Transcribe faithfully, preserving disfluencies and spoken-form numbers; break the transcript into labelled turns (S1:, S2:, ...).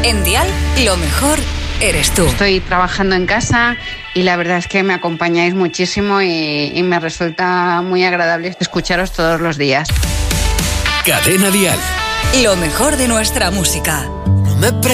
S1: En Dial, lo mejor eres tú.
S2: Estoy trabajando en casa y la verdad es que me acompañáis muchísimo y, y me resulta muy agradable escucharos todos los días.
S3: Cadena Dial.
S1: Lo mejor de nuestra música.
S4: No me